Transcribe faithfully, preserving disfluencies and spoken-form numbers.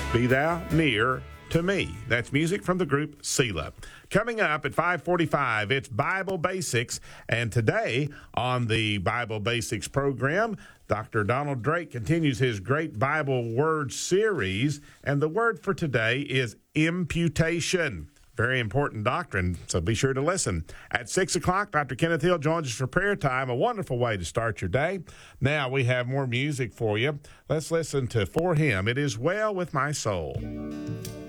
Be thou near to me. That's music from the group Selah. Coming up at five forty-five, it's Bible Basics. And today on the Bible Basics program, Doctor Donald Drake continues his great Bible word series. And the word for today is imputation. Very important doctrine, so be sure to listen. At six o'clock, Doctor Kenneth Hill joins us for prayer time, a wonderful way to start your day. Now we have more music for you. Let's listen to For Him, It Is Well With My Soul.